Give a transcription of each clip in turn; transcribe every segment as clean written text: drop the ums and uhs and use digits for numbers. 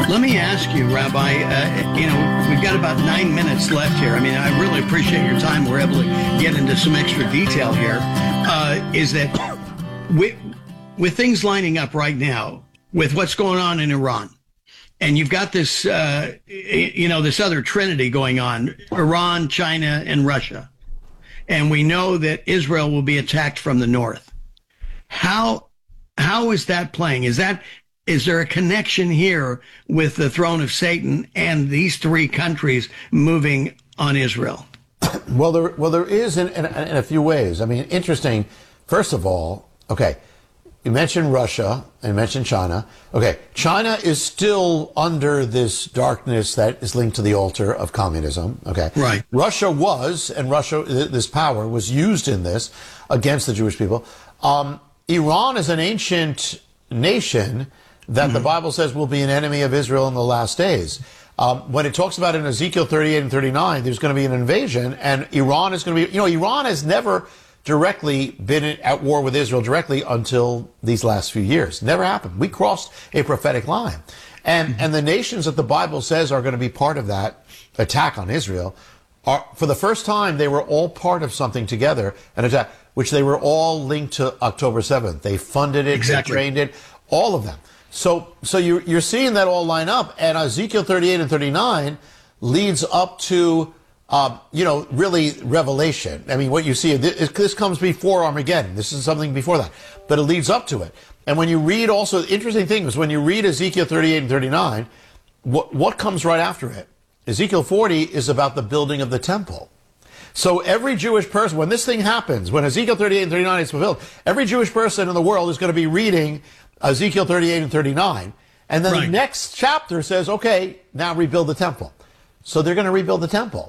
Let me ask you, Rabbi, we've got about 9 minutes left here. I mean, I really appreciate your time. We're able to get into some extra detail here. Is that with things lining up right now, with what's going on in Iran, and you've got this, this other trinity going on, Iran, China, and Russia. And we know that Israel will be attacked from the north. How is that playing? Is there a connection here with the throne of Satan and these three countries moving on Israel? Well, there is in a few ways. I mean, interesting. First of all, okay, you mentioned Russia and you mentioned China. Okay, China is still under this darkness that is linked to the altar of communism. Okay, right. Russia this power was used in this against the Jewish people. Iran is an ancient nation that the Bible says will be an enemy of Israel in the last days. When it talks about in Ezekiel 38 and 39, there's going to be an invasion, and Iran is going to be, Iran has never directly been at war with Israel directly until these last few years. Never happened. We crossed a prophetic line. And the nations that the Bible says are going to be part of that attack on Israel are, for the first time, they were all part of something together, an attack, which they were all linked to October 7th. They funded it, exactly. They trained it, all of them. So you're seeing that all line up, and Ezekiel 38 and 39 leads up to, really Revelation. I mean, what you see, this comes before Armageddon. This is something before that, but it leads up to it. And when you read also, the interesting thing is when you read Ezekiel 38 and 39, what comes right after it? Ezekiel 40 is about the building of the temple. So every Jewish person, when this thing happens, when Ezekiel 38 and 39 is fulfilled, every Jewish person in the world is going to be reading Ezekiel 38 and 39. And then the next chapter says, okay, now rebuild the temple. So they're going to rebuild the temple.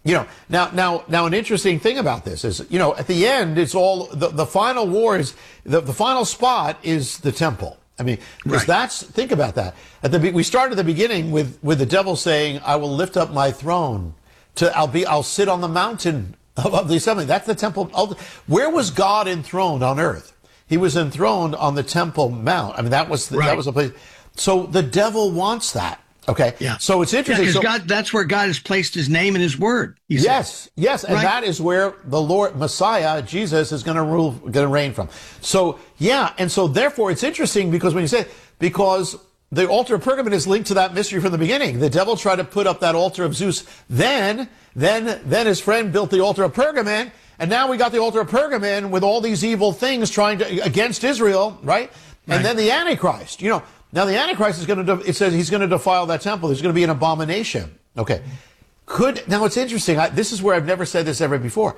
Now an interesting thing about this is, at the end, it's all, the final war is, the final spot is the temple. I mean, because think about that. We started at the beginning with the devil saying, I will lift up my throne I'll sit on the mountain of the assembly. That's the temple. Where was God enthroned on earth? He was enthroned on the Temple Mount. I mean, that was the place. So the devil wants that. Okay. Yeah. So it's interesting. Because that's where God has placed his name and his word. Yes. And that is where the Lord, Messiah, Jesus, is going to reign from. So, yeah. And so therefore it's interesting because when you say, because the altar of Pergamon is linked to that mystery from the beginning. The devil tried to put up that altar of Zeus. Then his friend built the altar of Pergamon. And now we got the altar of Pergamon with all these evil things against Israel, right? And then the Antichrist, now the Antichrist is it says he's going to defile that temple. There's going to be an abomination. Okay. Now it's interesting. This is where I've never said this ever before.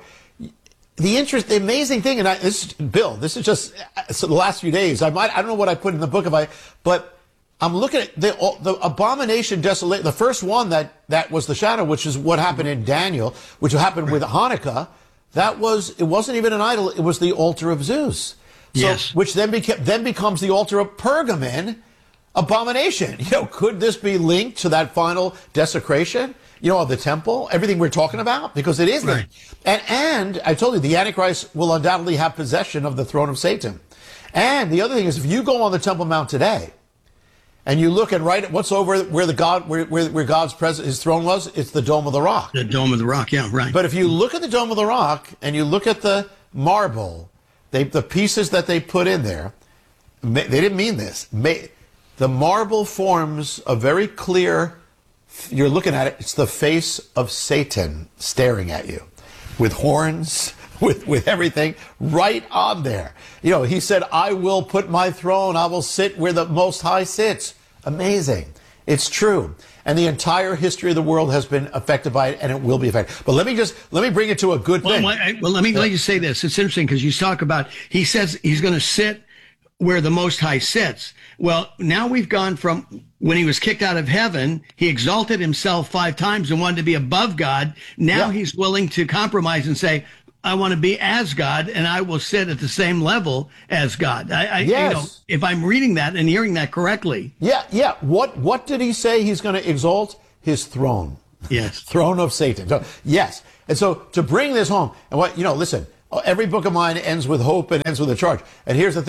The amazing thing, Bill, this is just the last few days. I don't know what I put in the book but I'm looking at the abomination desolate. The first one that was the shadow, which is what happened in Daniel, which happened with Hanukkah. It wasn't even an idol. It was the altar of Zeus. Yes. Which then becomes the altar of Pergamon, abomination. Could this be linked to that final desecration, of the temple? Everything we're talking about? Because it is. Right. And I told you, the Antichrist will undoubtedly have possession of the throne of Satan. And the other thing is, if you go on the Temple Mount today, and you look at what's over where God's presence, his throne was, it's the Dome of the Rock. The Dome of the Rock, yeah, right. But if you look at the Dome of the Rock and you look at the marble, the pieces that they put in there, they didn't mean this. The marble forms a very clear, you're looking at it, it's the face of Satan staring at you with horns, with everything right on there. He said, I will put my throne, I will sit where the Most High sits. Amazing. It's true. And the entire history of the world has been affected by it, and it will be affected. But let me bring it to a good thing. Let me let you say this. It's interesting because you talk about, he says he's going to sit where the Most High sits. Well, now we've gone from when he was kicked out of heaven, he exalted himself 5 times and wanted to be above God. Now he's willing to compromise and say, I want to be as God, and I will sit at the same level as God. Yes. If I'm reading that and hearing that correctly. Yeah. What did he say he's going to exalt? His throne. Yes. Throne of Satan. So, yes. And so to bring this home, and listen, every book of mine ends with hope and ends with a charge. And here's the thing.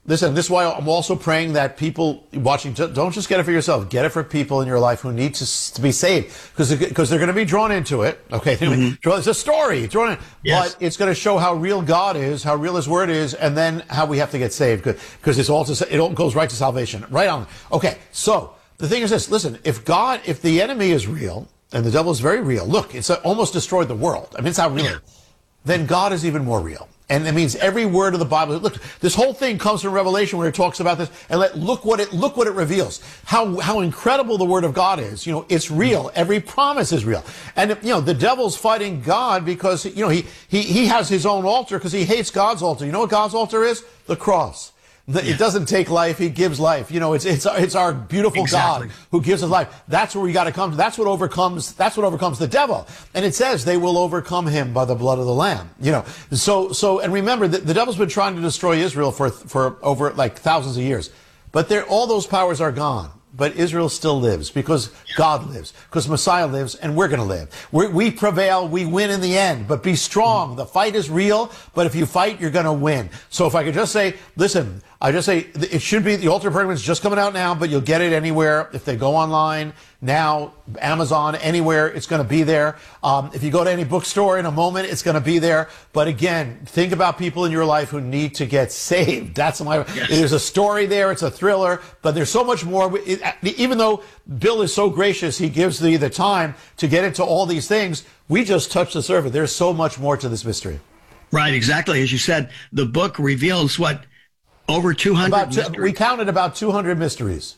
Listen, this is why I'm also praying that people watching, don't just get it for yourself. Get it for people in your life who need to be saved. Because they're going to be drawn into it. Okay? It's a story. Drawn in, yes. But it's going to show how real God is, how real His Word is, and then how we have to get saved. Because it all goes right to salvation. Right on. Okay, so the thing is this. Listen, if the enemy is real, and the devil is very real, look, it's almost destroyed the world. I mean, it's how real. Then God is even more real. And it means every word of the Bible. Look, this whole thing comes from Revelation where it talks about this. And look what it reveals. How incredible the Word of God is. It's real. Every promise is real. And the devil's fighting God because he has his own altar because he hates God's altar. You know what God's altar is? The cross. It doesn't take life; He gives life. It's our beautiful God who gives us life. That's where we got to come to. That's what overcomes the devil. And it says they will overcome him by the blood of the Lamb. So and remember that the devil's been trying to destroy Israel for over like thousands of years, but all those powers are gone. But Israel still lives because God lives, because Messiah lives, and we're going to live. We prevail, we win in the end. But be strong. The fight is real, but if you fight, you're going to win. So if I could just say, listen, I just say it should be, the Altar of Pergamum is just coming out now, but you'll get it anywhere. If they go online now, Amazon, anywhere, it's going to be there. If you go to any bookstore in a moment, it's going to be there. But again, think about people in your life who need to get saved. There's a story there. It's a thriller, but there's so much more. Even though Bill is so gracious, he gives the time to get into all these things. We just touched the surface. There's so much more to this mystery. Right, exactly. As you said, the book reveals what? Over 200 we counted about 200 mysteries.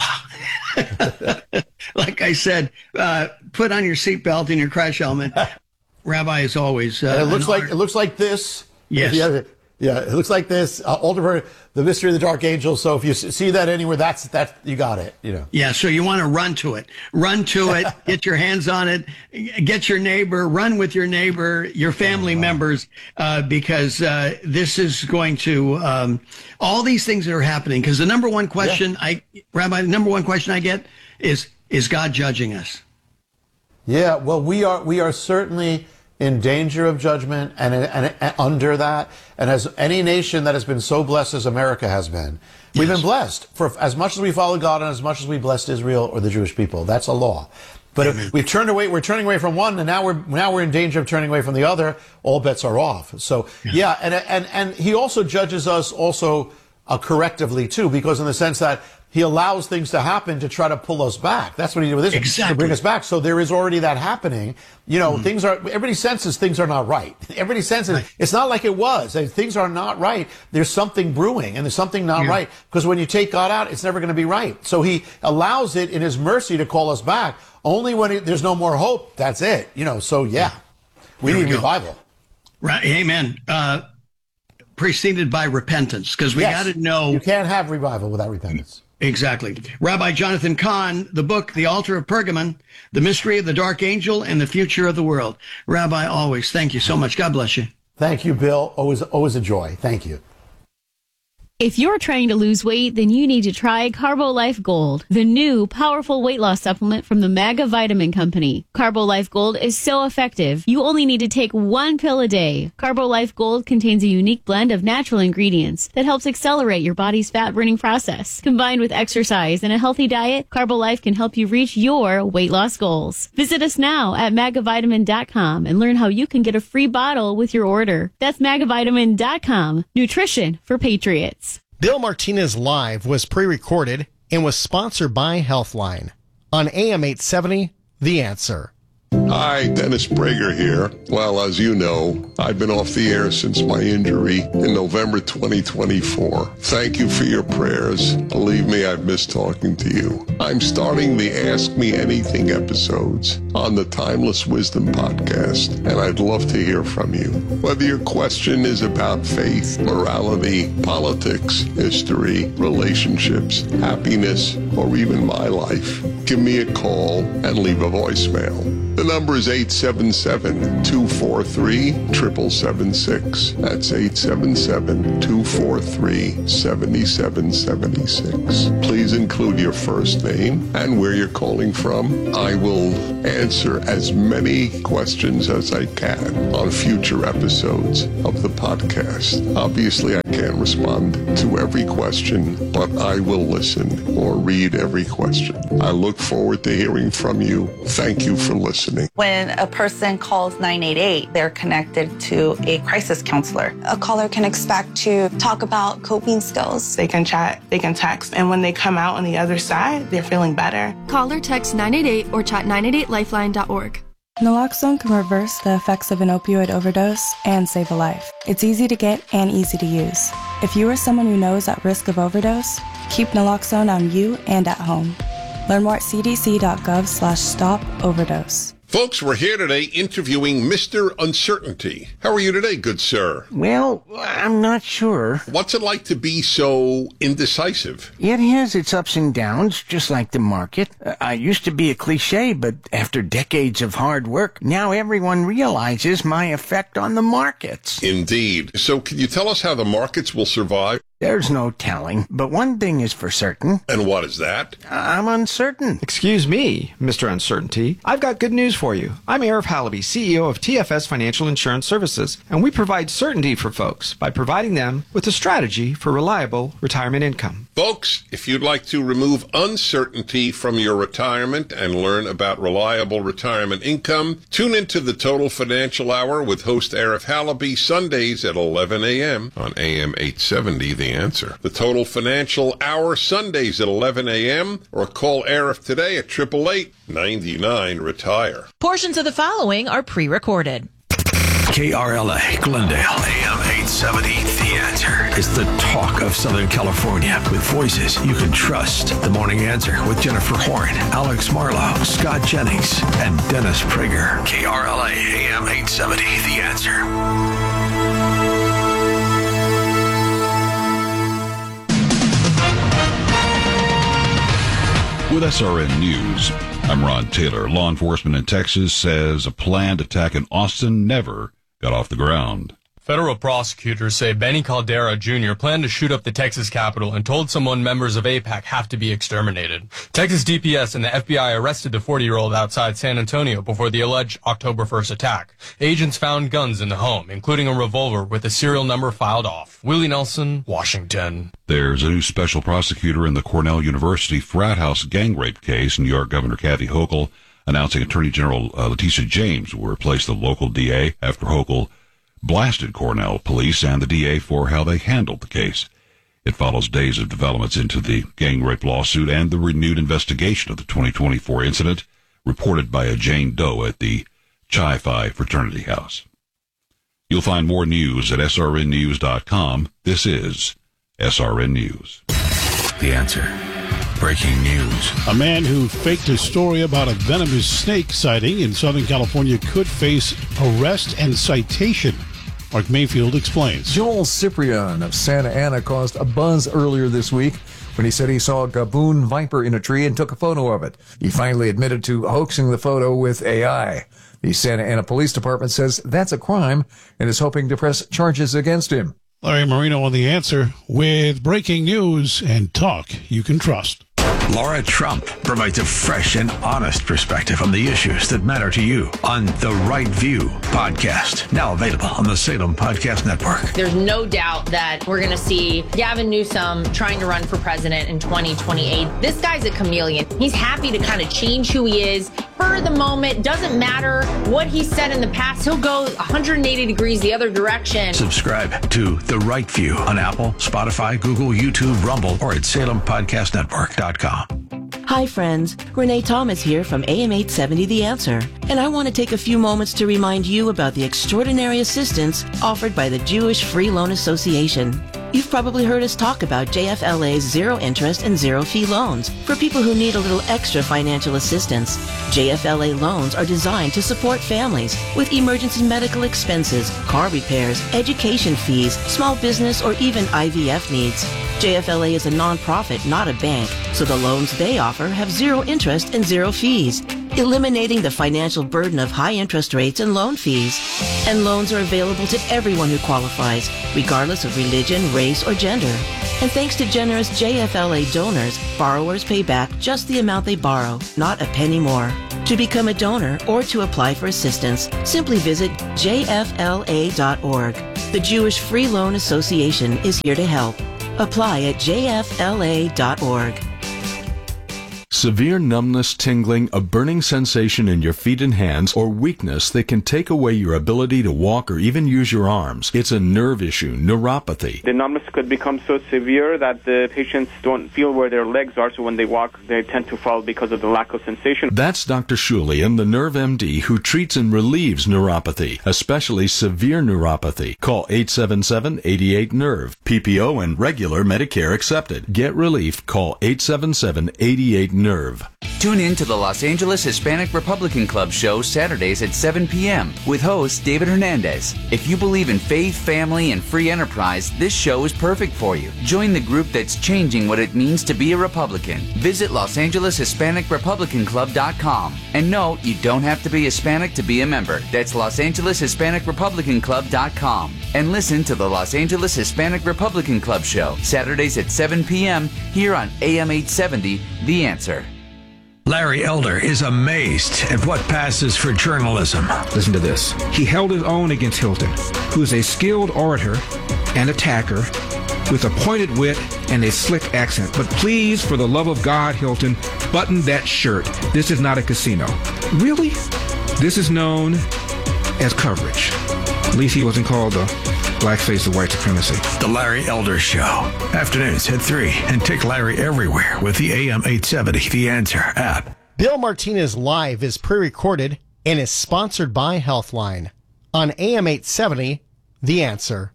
Like I said, put on your seatbelt and your crash helmet. Rabbi, as always. It looks like this. Yes. Yeah, it looks like this. Altar, the Mystery of the Dark Angel. So if you see that anywhere, that's you got it. Yeah. So you want to run to it. Run to it. Get your hands on it. Get your neighbor. Run with your neighbor, your family members, because this is going to all these things that are happening. Because the number one question Rabbi, the number one question I get is God judging us? Yeah. Well, we are certainly in danger of judgment and under that. And as any nation that has been so blessed as America has been, we've been blessed for as much as we follow God and as much as we blessed Israel or the Jewish people. That's a law. But if we've turned away, we're turning away from one, and now we're in danger of turning away from the other. All bets are off. So and he also judges us also correctively too, because in the sense that He allows things to happen to try to pull us back. That's what He did with Israel, to bring us back. So there is already that happening. Everybody senses things are not right. Everybody senses it's not like it was. Things are not right. There's something brewing, and there's something not right. Because when you take God out, it's never going to be right. So He allows it in His mercy to call us back. Only when there's no more hope. That's it. We need revival. Right. Amen. Preceded by repentance, because we got to know you can't have revival without repentance. Exactly. Rabbi Jonathan Cahn, the book, The Altar of Pergamum, The Mystery of the Dark Angel and the Future of the World. Rabbi, always, thank you so much. God bless you. Thank you, Bill. Always a joy. Thank you. If you're trying to lose weight, then you need to try CarboLife Gold, the new powerful weight loss supplement from the Maga Vitamin Company. CarboLife Gold is so effective, you only need to take 1 pill a day. CarboLife Gold contains a unique blend of natural ingredients that helps accelerate your body's fat burning process. Combined with exercise and a healthy diet, CarboLife can help you reach your weight loss goals. Visit us now at magavitamin.com and learn how you can get a free bottle with your order. That's magavitamin.com. Nutrition for patriots. Bill Martinez Live was pre-recorded and was sponsored by Healthline on AM 870, The Answer. Hi, Dennis Prager here. Well, as you know, I've been off the air since my injury in November 2024. Thank you for your prayers. Believe me, I've missed talking to you. I'm starting the Ask Me Anything episodes on the Timeless Wisdom podcast, and I'd love to hear from you. Whether your question is about faith, morality, politics, history, relationships, happiness, or even my life, give me a call and leave a voicemail. The number is 877-243-7776. That's 877-243-7776. Please include your first name and where you're calling from. I will answer as many questions as I can on future episodes of the podcast. Obviously, I can't respond to every question, but I will listen or read every question. I look forward to hearing from you. Thank you for listening. When a person calls 988, they're connected to a crisis counselor. A caller can expect to talk about coping skills. They can chat, they can text, and when they come out on the other side, they're feeling better. Call or text 988 or chat 988lifeline.org. Naloxone can reverse the effects of an opioid overdose and save a life. It's easy to get and easy to use. If you or someone you know is at risk of overdose, keep naloxone on you and at home. Learn more at cdc.gov/stop-overdose. Folks, we're here today interviewing Mr. Uncertainty. How are you today, good sir? Well, I'm not sure. What's it like to be so indecisive? It has its ups and downs, just like the market. I used to be a cliche, but after decades of hard work, now everyone realizes my effect on the markets. Indeed. So can you tell us how the markets will survive? There's no telling, but one thing is for certain. And what is that? I'm uncertain. Excuse me, Mr. Uncertainty. I've got good news for you. I'm Arif Halaby, CEO of TFS Financial Insurance Services, and we provide certainty for folks by providing them with a strategy for reliable retirement income. Folks, if you'd like to remove uncertainty from your retirement and learn about reliable retirement income, tune into the Total Financial Hour with host Arif Halaby Sundays at 11 a.m. on AM 870, The Answer. The Total Financial Hour Sundays at 11 a.m. or call Arif today at 888-99-RETIRE. Portions of the following are pre-recorded. KRLA, Glendale, AM 870, The Answer is the talk of Southern California with voices you can trust. The Morning Answer with Jennifer Horn, Alex Marlowe, Scott Jennings, and Dennis Prager. KRLA, AM 870, The Answer. With SRN News, I'm Ron Taylor. Law enforcement in Texas says a planned attack in Austin never got off the ground. Federal prosecutors say Benny Caldera Jr. planned to shoot up the Texas Capitol and told someone members of AIPAC have to be exterminated. Texas DPS and the FBI arrested the 40-year-old outside San Antonio before the alleged October 1st attack. Agents found guns in the home, including a revolver with a serial number filed off. Willie Nelson, Washington. There's a new special prosecutor in the Cornell University frat house gang rape case. New York Governor Kathy Hochul announcing Attorney General Letitia James will replace the local DA after Hochul blasted Cornell police and the DA for how they handled the case. It follows days of developments into the gang rape lawsuit and the renewed investigation of the 2024 incident reported by a Jane Doe at the Chi Phi fraternity house. You'll find more news at srnnews.com. This is SRN News. The Answer. Breaking news. A man who faked a story about a venomous snake sighting in Southern California could face arrest and citation. Mark Mayfield explains. Joel Ciprian of Santa Ana caused a buzz earlier this week when he said he saw a gaboon viper in a tree and took a photo of it. He finally admitted to hoaxing the photo with AI. The Santa Ana Police Department says that's a crime and is hoping to press charges against him. Larry Marino on The Answer with breaking news and talk you can trust. Laura Trump provides a fresh and honest perspective on the issues that matter to you on The Right View podcast, now available on the Salem Podcast Network. There's no doubt that we're going to see Gavin Newsom trying to run for president in 2028. This guy's a chameleon. He's happy to kind of change who he is for the moment. Doesn't matter what he said in the past. He'll go 180 degrees the other direction. Subscribe to The Right View on Apple, Spotify, Google, YouTube, Rumble, or at SalemPodcastNetwork.com. Hi, friends. Renee Thomas here from AM 870 The Answer. And I want to take a few moments to remind you about the extraordinary assistance offered by the Jewish Free Loan Association. You've probably heard us talk about JFLA's zero interest and zero fee loans for people who need a little extra financial assistance. JFLA loans are designed to support families with emergency medical expenses, car repairs, education fees, small business, or even IVF needs. JFLA is a nonprofit, not a bank, so the loans they offer have zero interest and zero fees, eliminating the financial burden of high interest rates and loan fees. And loans are available to everyone who qualifies, regardless of religion, race, or gender. And thanks to generous JFLA donors, borrowers pay back just the amount they borrow, not a penny more. To become a donor or to apply for assistance, simply visit jfla.org. The Jewish Free Loan Association is here to help. Apply at jfla.org. Severe numbness, tingling, a burning sensation in your feet and hands, or weakness that can take away your ability to walk or even use your arms. It's a nerve issue, neuropathy. The numbness could become so severe that the patients don't feel where their legs are, so when they walk, they tend to fall because of the lack of sensation. That's Dr. Shulian, the Nerve MD, who treats and relieves neuropathy, especially severe neuropathy. Call 877-88-NERVE. PPO and regular Medicare accepted. Get relief. Call 877-88-NERVE. Tune in to the Los Angeles Hispanic Republican Club show Saturdays at 7 p.m. with host David Hernandez. If you believe in faith, family, and free enterprise, this show is perfect for you. Join the group that's changing what it means to be a Republican. Visit LosAngelesHispanicRepublicanClub.com. And no, you don't have to be Hispanic to be a member. That's LosAngelesHispanicRepublicanClub.com. And listen to the Los Angeles Hispanic Republican Club show Saturdays at 7 p.m. here on AM 870, The Answer. Larry Elder is amazed at what passes for journalism. Listen to this. He held his own against Hilton, who is a skilled orator and attacker with a pointed wit and a slick accent. But please, for the love of God, Hilton, button that shirt. This is not a casino. Really? This is known as coverage. At least he wasn't called the blackface of white supremacy. The Larry Elder Show. Afternoons at 3. And take Larry everywhere with the AM 870 The Answer app. Bill Martinez Live is pre-recorded and is sponsored by Healthline. On AM 870, The Answer.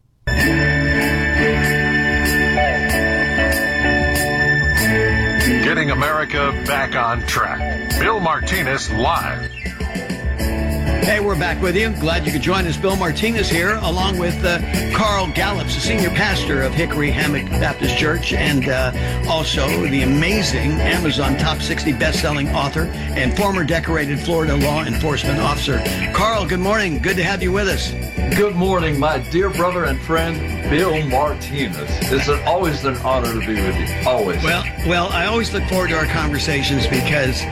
Getting America back on track. Bill Martinez Live. Hey, we're back with you. Glad you could join us. Bill Martinez here, along with Carl Gallups, the senior pastor of Hickory Hammock Baptist Church, and also the amazing Amazon Top 60 best-selling author and former decorated Florida law enforcement officer. Carl, good morning. Good to have you with us. Good morning, my dear brother and friend, Bill Martinez. It's always an honor to be with you. Always. Well, I always look forward to our conversations because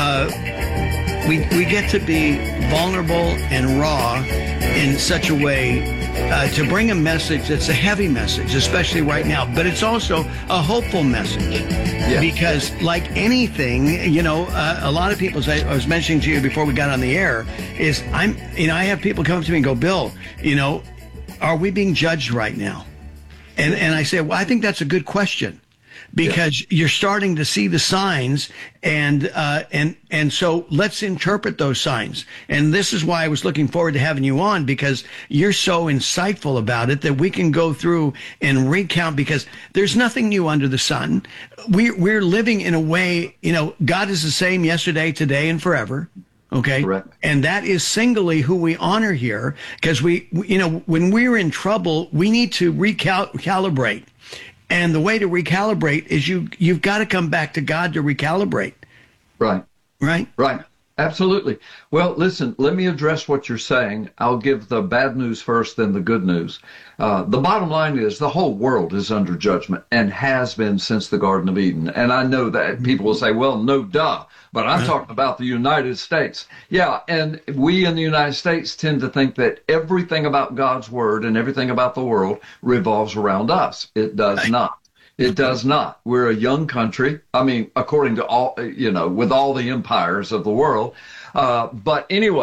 we get to be vulnerable and raw in such a way to bring a message that's a heavy message, especially right now, but it's also a hopeful message. Yeah. Because like anything, you know, a lot of people, as I was mentioning to you before we got on the air, is I have people come up to me and go, Bill, you know, are we being judged right now? And I say, well, I think that's a good question. Because you're starting to see the signs, and so let's interpret those signs. And this is why I was looking forward to having you on, because you're so insightful about it that we can go through and recount, because there's nothing new under the sun. We're living in a way, you know, God is the same yesterday, today, and forever. Okay. Correct. And that is singly who we honor here, because we, you know, when we're in trouble, we need to recalibrate. And the way to recalibrate is you've got to come back to God to recalibrate. Right. Right? Right. Absolutely. Well, listen, let me address what you're saying. I'll give the bad news first, then the good news. The bottom line is the whole world is under judgment and has been since the Garden of Eden. And I know that people will say, well, no, duh. But I'm talking about the United States. Yeah, and we in the United States tend to think that everything about God's Word and everything about the world revolves around us. It does not. It does not. We're a young country. I mean, according to all, you know, with all the empires of the world. But anyway,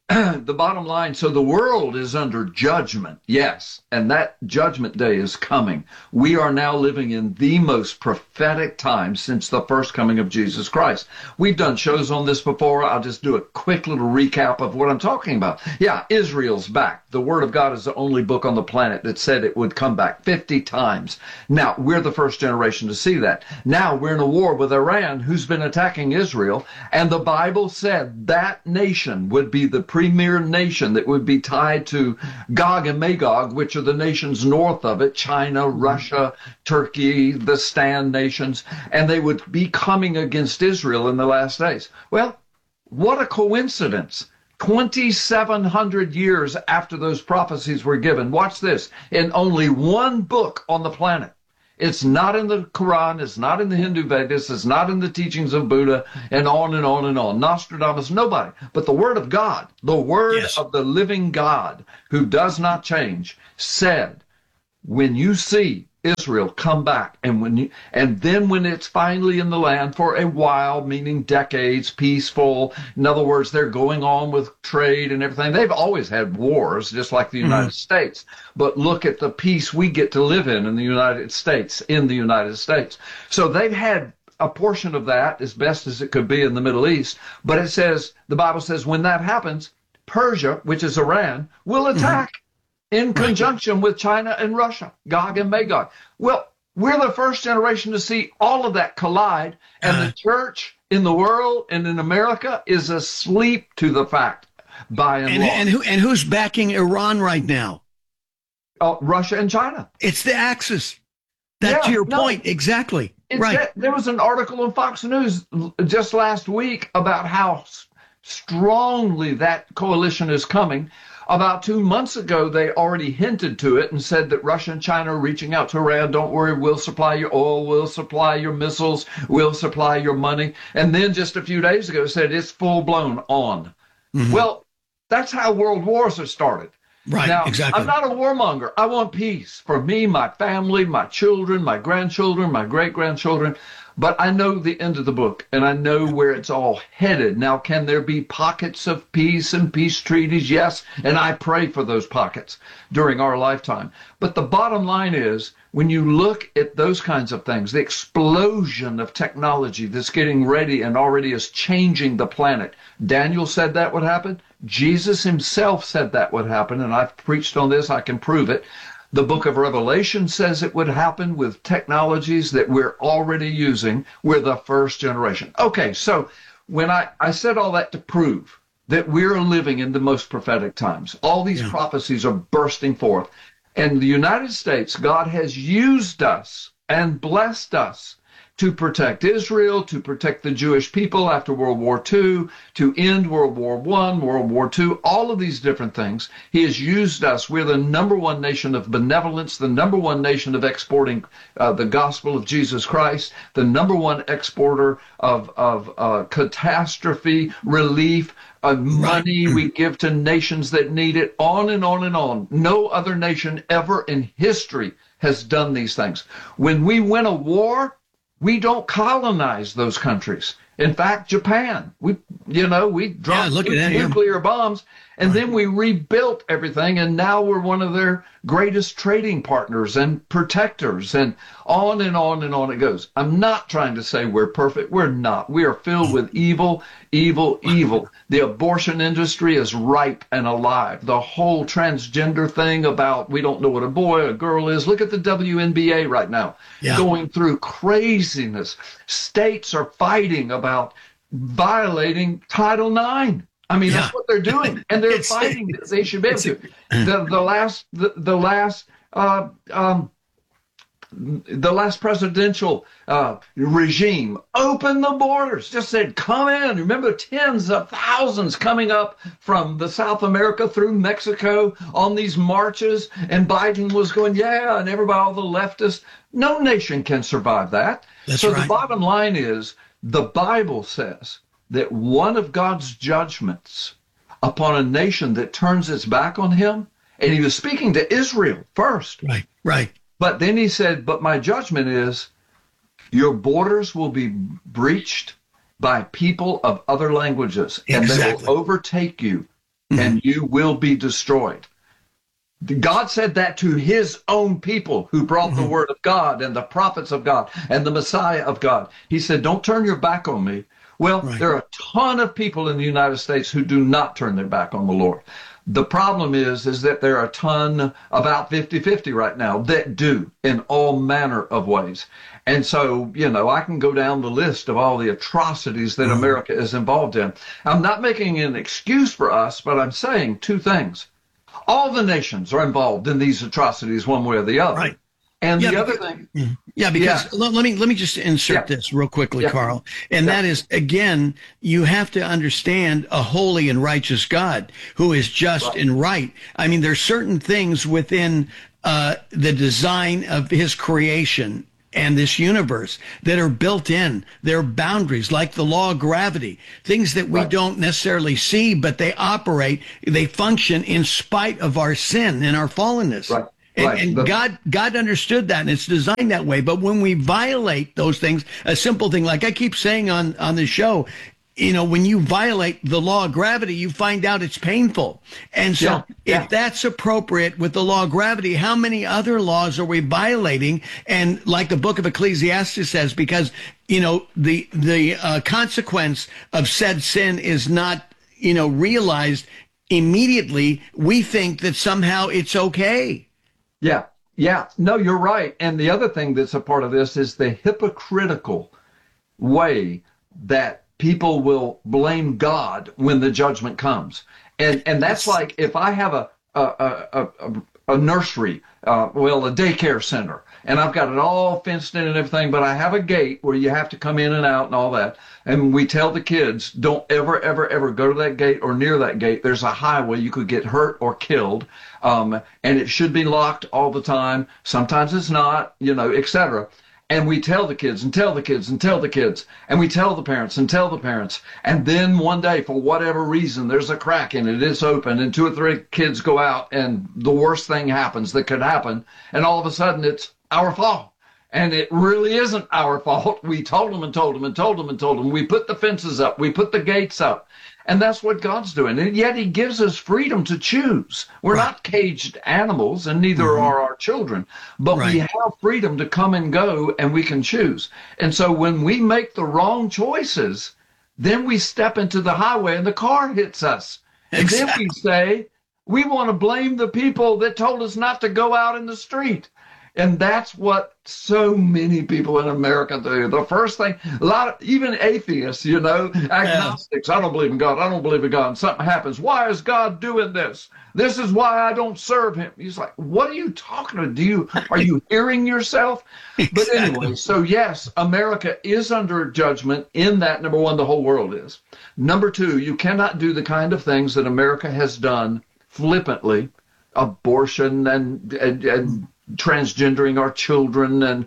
the bottom line, so the world is under judgment, yes, and that judgment day is coming. We are now living in the most prophetic time since the first coming of Jesus Christ. We've done shows on this before. I'll just do a quick little recap of what I'm talking about. Yeah, Israel's back. The Word of God is the only book on the planet that said it would come back 50 times. Now, we're the first generation to see that. Now, we're in a war with Iran, who's been attacking Israel, and the Bible said that nation would be the premier nation that would be tied to Gog and Magog, which are the nations north of it, China, Russia, Turkey, the Stan nations, and they would be coming against Israel in the last days. Well, what a coincidence. 2,700 years after those prophecies were given, watch this, in only one book on the planet. It's not in the Quran, it's not in the Hindu Vedas, it's not in the teachings of Buddha, and on and on and on. Nostradamus, nobody. But the Word of God, the Word of the living God, who does not change, said, when you see Israel come back, and then when it's finally in the land for a while, meaning decades, peaceful, in other words, they're going on with trade and everything. They've always had wars, just like the United States. But look at the peace we get to live in the United States, So they've had a portion of that as best as it could be in the Middle East. But it says, the Bible says, when that happens, Persia, which is Iran, will attack. In conjunction with China and Russia, Gog and Magog. Well, we're the first generation to see all of that collide, and the church in the world and in America is asleep to the fact, by and large. And who's backing Iran right now? Russia and China. It's the Axis. That's your point. Exactly. There was an article on Fox News just last week about how strongly that coalition is coming. About 2 months ago, they already hinted to it and said that Russia and China are reaching out to Iran. Don't worry, we'll supply your oil, we'll supply your missiles, we'll supply your money. And then just a few days ago said it's full blown on. Well, that's how world wars are started. Right, now, exactly. I'm not a warmonger. I want peace for me, my family, my children, my grandchildren, my great-grandchildren. But I know the end of the book, and I know where it's all headed. Now, can there be pockets of peace and peace treaties? Yes, and I pray for those pockets during our lifetime. But the bottom line is, when you look at those kinds of things, the explosion of technology that's getting ready and already is changing the planet. Daniel said that would happen. Jesus himself said that would happen, and I've preached on this. I can prove it. The book of Revelation says it would happen with technologies that we're already using. We're the first generation. Okay, so when I said all that to prove that we're living in the most prophetic times, all these prophecies are bursting forth. And the United States, God has used us and blessed us to protect Israel, to protect the Jewish people after World War II, to end World War I, World War II, all of these different things. He has used us. We're the number one nation of benevolence, the number one nation of exporting the gospel of Jesus Christ, the number one exporter of catastrophe relief, money we give to nations that need it, on and on and on. No other nation ever in history has done these things. When we win a war, we don't colonize those countries. In fact, Japan, we dropped nuclear bombs, and then we rebuilt everything, and now we're one of their greatest trading partners and protectors, and on and on and on it goes. I'm not trying to say we're perfect. We're not. We are filled with evil, evil, evil. The abortion industry is ripe and alive. The whole transgender thing about we don't know what a boy or a girl is. Look at the WNBA right now, going through craziness. States are fighting about violating Title IX. I mean, that's what they're doing, and they're fighting that they should be able to. The last presidential regime opened the borders, just said, come in. Remember, tens of thousands coming up from the South America through Mexico on these marches, and Biden was going, and everybody, all the leftists. No nation can survive that. The bottom line is, the Bible says that one of God's judgments upon a nation that turns its back on him, and he was speaking to Israel first. Right. But then he said, but my judgment is your borders will be breached by people of other languages, and they will overtake you and you will be destroyed. God said that to his own people who brought the word of God and the prophets of God and the Messiah of God. He said, don't turn your back on me. Well, there are a ton of people in the United States who do not turn their back on the Lord. The problem is that there are a ton, about 50-50 right now, that do in all manner of ways. And so, I can go down the list of all the atrocities that America is involved in. I'm not making an excuse for us, but I'm saying two things. All the nations are involved in these atrocities one way or the other. Right. And the other thing. Because let me just insert this real quickly, Carl. And that is, again, you have to understand a holy and righteous God who is just and right. I mean, there's certain things within the design of his creation and this universe that are built in. There are boundaries, like the law of gravity, things that we don't necessarily see, but they operate, they function in spite of our sin and our fallenness. Right. And God understood that, and it's designed that way. But when we violate those things, a simple thing, like I keep saying on the show, when you violate the law of gravity, you find out it's painful. And so if that's appropriate with the law of gravity, how many other laws are we violating? And like the book of Ecclesiastes says, because, the consequence of said sin is not, realized immediately, we think that somehow it's okay. Yeah. No, you're right. And the other thing that's a part of this is the hypocritical way that people will blame God when the judgment comes. And that's like if I have a nursery, a daycare center, and I've got it all fenced in and everything, but I have a gate where you have to come in and out and all that. And we tell the kids, don't ever, ever, ever go to that gate or near that gate. There's a highway. You could get hurt or killed. And it should be locked all the time. Sometimes it's not, etc. And we tell the kids and tell the kids and tell the kids. And we tell the parents and tell the parents. And then one day, for whatever reason, there's a crack in it. It's open and 2 or 3 kids go out and the worst thing happens that could happen. And all of a sudden it's our fault. And it really isn't our fault. We told them and told them and told them and told them. We put the fences up. We put the gates up. And that's what God's doing. And yet he gives us freedom to choose. We're not caged animals, and neither are our children. But we have freedom to come and go, and we can choose. And so when we make the wrong choices, then we step into the highway and the car hits us. And then we say, we want to blame the people that told us not to go out in the street. And that's what so many people in America do. The first thing, even atheists, agnostics, I don't believe in God, I don't believe in God, and something happens. Why is God doing this? This is why I don't serve him. He's like, what are you talking about? Are you hearing yourself? But anyway, so yes, America is under judgment in that, number one, the whole world is. Number two, you cannot do the kind of things that America has done flippantly, abortion and transgendering our children and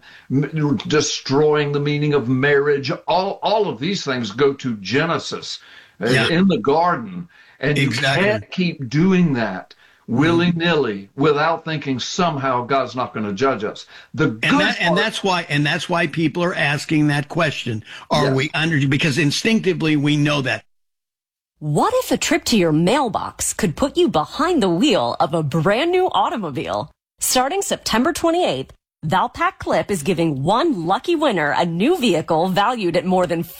destroying the meaning of marriage. All of these things go to Genesis in the garden. And you can't keep doing that willy-nilly without thinking somehow God's not going to judge us. That's why people are asking that question. Are we under? Because instinctively we know that. What if a trip to your mailbox could put you behind the wheel of a brand new automobile? Starting September 28th, Valpak Clip is giving one lucky winner a new vehicle valued at more than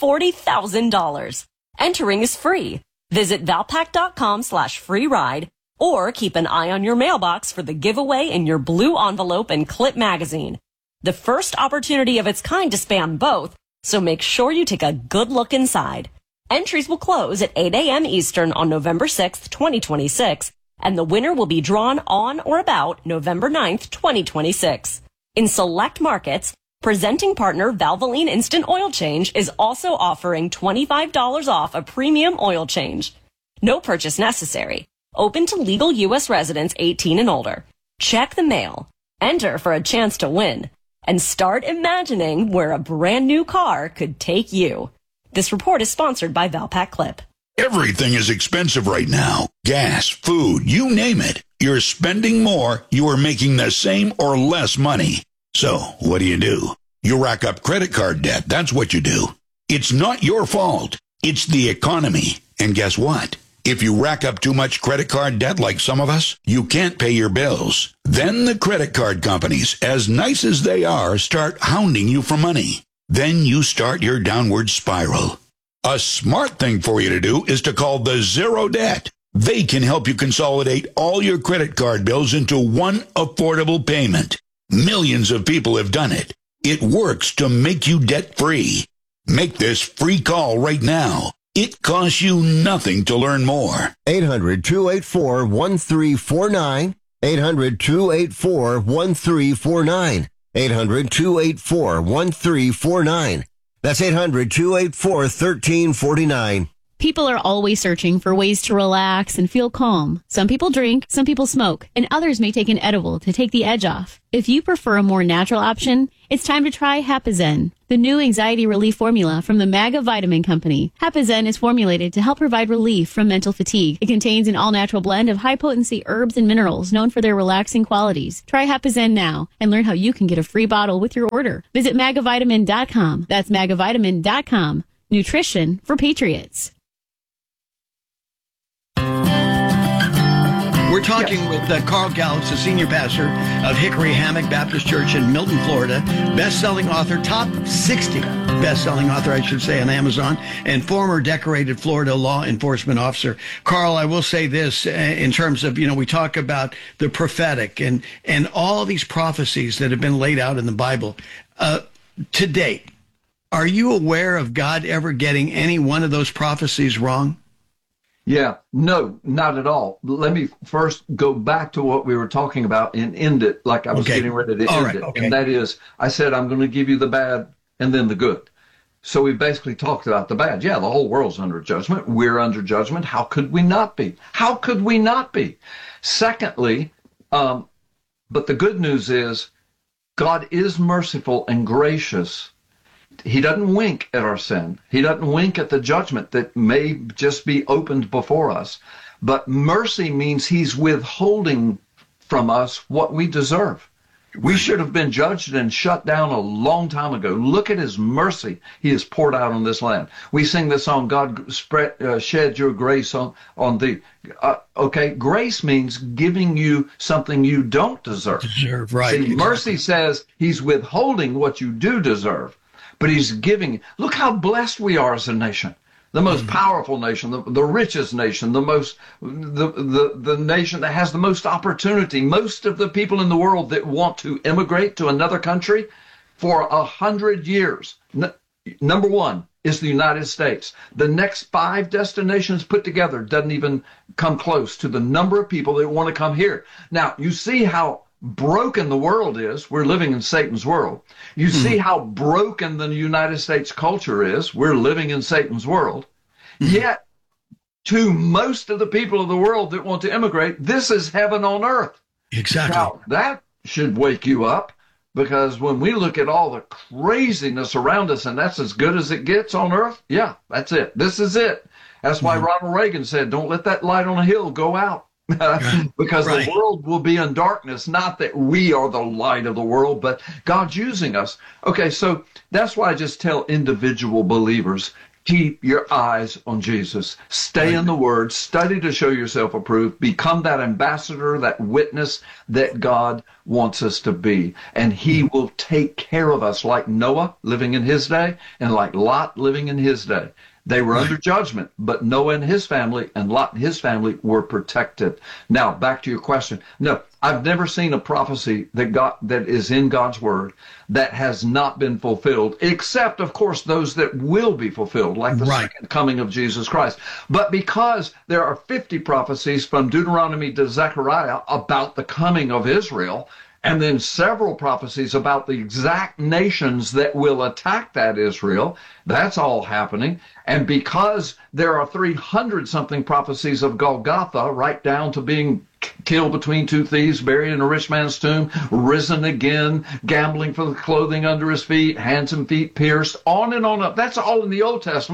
$40,000. Entering is free. Visit Valpak.com/free ride or keep an eye on your mailbox for the giveaway in your blue envelope and Clip magazine. The first opportunity of its kind to span both, so make sure you take a good look inside. Entries will close at 8 a.m. Eastern on November 6th, 2026. And the winner will be drawn on or about November 9th, 2026. In select markets, presenting partner Valvoline Instant Oil Change is also offering $25 off a premium oil change. No purchase necessary. Open to legal U.S. residents 18 and older. Check the mail. Enter for a chance to win. And start imagining where a brand new car could take you. This report is sponsored by Valpak Clip. Everything is expensive right now. Gas, food, you name it. You're spending more, you are making the same or less money. So, what do? You rack up credit card debt. That's what you do. It's not your fault. It's the economy. And guess what? If you rack up too much credit card debt like some of us, you can't pay your bills. Then the credit card companies, as nice as they are, start hounding you for money. Then you start your downward spiral. A smart thing for you to do is to call the Zero Debt. They can help you consolidate all your credit card bills into one affordable payment. Millions of people have done it. It works to make you debt-free. Make this free call right now. It costs you nothing to learn more. 800-284-1349. 800-284-1349. 800-284-1349. That's 800-284-1349. People are always searching for ways to relax and feel calm. Some people drink, some people smoke, and others may take an edible to take the edge off. If you prefer a more natural option, it's time to try Hapazen, the new anxiety relief formula from the MAGA Vitamin Company. Hapazen is formulated to help provide relief from mental fatigue. It contains an all-natural blend of high-potency herbs and minerals known for their relaxing qualities. Try Hapazen now and learn how you can get a free bottle with your order. Visit magavitamin.com. That's magavitamin.com. Nutrition for patriots. We're talking with Carl Gallups, the senior pastor of Hickory Hammock Baptist Church in Milton, Florida, best-selling author, top 60 best-selling author, I should say, on Amazon, and former decorated Florida law enforcement officer. Carl, I will say this in terms of, we talk about the prophetic and all these prophecies that have been laid out in the Bible. To date, are you aware of God ever getting any one of those prophecies wrong? Yeah, no, not at all. Let me first go back to what we were talking about and end it like I was getting ready to end it. Okay. And that is, I said, I'm going to give you the bad and then the good. So we basically talked about the bad. Yeah, the whole world's under judgment. We're under judgment. How could we not be? How could we not be? Secondly, but the good news is God is merciful and gracious. He doesn't wink at our sin. He doesn't wink at the judgment that may just be opened before us. But mercy means he's withholding from us what we deserve. We should have been judged and shut down a long time ago. Look at his mercy he has poured out on this land. We sing the song, God shed your grace on thee. Okay, grace means giving you something you don't deserve. Right. See, exactly. Mercy says he's withholding what you do deserve. But he's giving. Look how blessed we are as a nation, the most powerful nation, the richest nation, the nation that has the most opportunity. Most of the people in the world that want to immigrate to another country for 100 years. Number one is the United States. The next 5 destinations put together doesn't even come close to the number of people that want to come here. Now, you see how broken the world is. We're living in Satan's world. You see how broken the United States culture is. We're living in Satan's world. Yet, to most of the people of the world that want to immigrate, this is heaven on earth. Exactly. Now, that should wake you up, because when we look at all the craziness around us, and that's as good as it gets on earth, yeah, that's it. This is it. That's why Ronald Reagan said, don't let that light on a hill go out. Because the world will be in darkness. Not that we are the light of the world, but God's using us. Okay, so that's why I just tell individual believers, keep your eyes on Jesus. Stay in the Word. Study to show yourself approved. Become that ambassador, that witness that God wants us to be. And he will take care of us, like Noah living in his day and like Lot living in his day. They were under judgment, but Noah and his family and Lot and his family were protected. Now, back to your question. No, I've never seen a prophecy that is in God's Word that has not been fulfilled, except, of course, those that will be fulfilled, like the second coming of Jesus Christ. But because there are 50 prophecies from Deuteronomy to Zechariah about the coming of Israel, and then several prophecies about the exact nations that will attack that Israel. That's all happening. And because there are 300-something prophecies of Golgotha, right down to being killed between 2 thieves, buried in a rich man's tomb, risen again, gambling for the clothing under his feet, hands and feet pierced, on and on up. That's all in the Old Testament.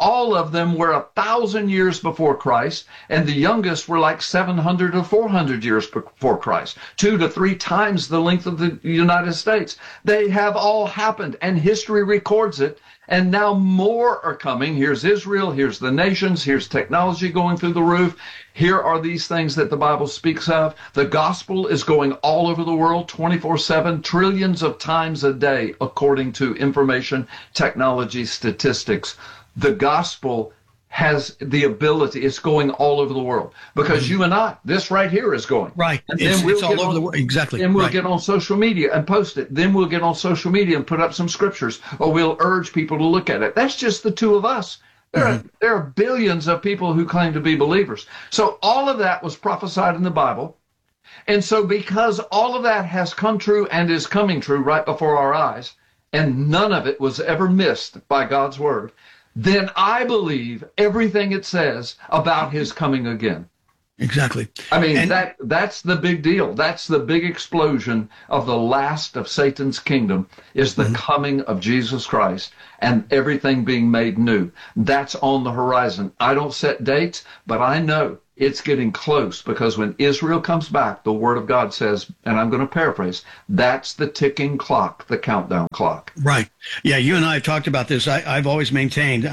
all of them were 1,000 years before Christ, and the youngest were like 700 or 400 years before Christ, 2 to 3 times the length of the United States. They have all happened, and history records it. And now more are coming. Here's Israel, here's the nations, here's technology going through the roof. Here are these things that the Bible speaks of. The gospel is going all over the world 24/7, trillions of times a day, according to information technology statistics. The gospel has the ability, it's going all over the world. Because you and I, this right here is going. Right. And It's all over the world. Exactly. Then we'll Right. get on social media and post it. Then we'll get on social media and put up some scriptures, or we'll urge people to look at it. That's just the two of us. There are billions of people who claim to be believers. So all of that was prophesied in the Bible. And so because all of that has come true and is coming true right before our eyes, and none of it was ever missed by God's word, then I believe everything it says about his coming again. Exactly. I mean, that's the big deal. That's the big explosion of the last of Satan's kingdom, is the coming of Jesus Christ and everything being made new. That's on the horizon. I don't set dates, but I know it's getting close, because when Israel comes back, the Word of God says, and I'm going to paraphrase, that's the ticking clock, the countdown clock. Right. Yeah, you and I have talked about this. I've always maintained,